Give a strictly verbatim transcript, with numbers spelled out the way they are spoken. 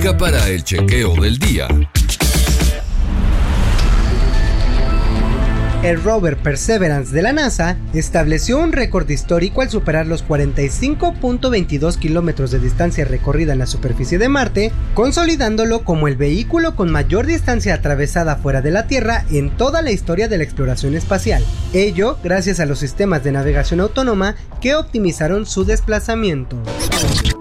música para el chequeo del día. El rover Perseverance de la NASA estableció un récord histórico al superar los cuarenta y cinco punto veintidós kilómetros de distancia recorrida en la superficie de Marte, consolidándolo como el vehículo con mayor distancia atravesada fuera de la Tierra en toda la historia de la exploración espacial. Ello gracias a los sistemas de navegación autónoma que optimizaron su desplazamiento.